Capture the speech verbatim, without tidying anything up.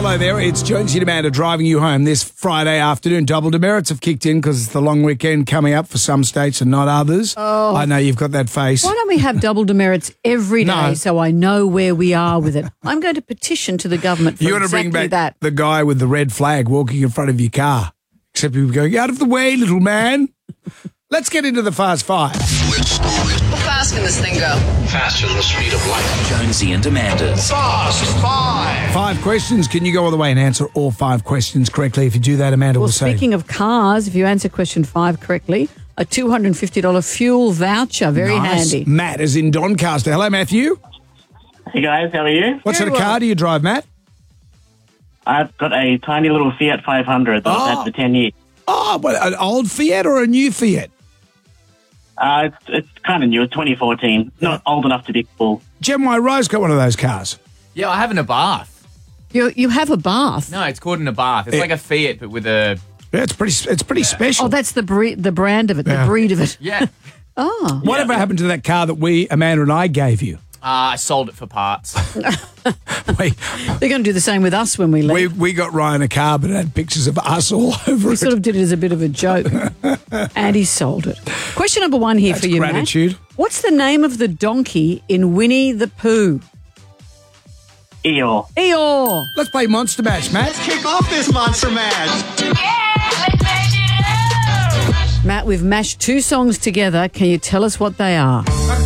hello there. It's Jonesy and Amanda driving you home this Friday afternoon. Double demerits have kicked in because it's the long weekend coming up for some states and not others. Oh. I know you've got that face. Why don't we have double demerits every day No. so I know where we are with it? I'm going to petition to the government for You want to exactly bring back that. the guy with the red flag walking in front of your car. Except people going, out of the way, little man. Let's get into the Fast Five. How fast can this thing go? Faster than the speed of light. Jonesy and Amanda's Fast Five. Five questions. Can you go all the way and answer all five questions correctly? If you do that, Amanda Well, will say. speaking of cars, if you answer question five correctly, a two hundred fifty dollars fuel voucher. Very Nice. handy. Matt is in Doncaster. Hello, Matthew. Hey guys, how are you? What sort of car do you drive, Matt? I've got a tiny little Fiat five hundred that I've Oh. had for ten years. Oh, what, an old Fiat or a new Fiat? Uh, it's it's kind of new. It's twenty fourteen. Not old enough to be cool. Gemini Rose got one of those cars. Yeah, I have an Abarth. You you have a bath. No, it's called an Abarth. It's Yeah. like a Fiat, but with a... Yeah, it's pretty. It's pretty special. Oh, that's the bre- the brand of it, Yeah. the breed of it. Yeah. Oh. Whatever happened to that car that we, Amanda and I, gave you? Uh, I sold it for parts. we, They're going to do the same with us when we leave. we we got Ryan a car, but it had pictures of us all over We it. sort of did it as a bit of a joke. And he sold it. Question number one here That's for you, gratitude. Matt. What's the name of the donkey in Winnie the Pooh? Eeyore. Eeyore. Let's play Monster Mash, Matt. Kick off this monster match. Matt, we've mashed two songs together. Can you tell us what they are?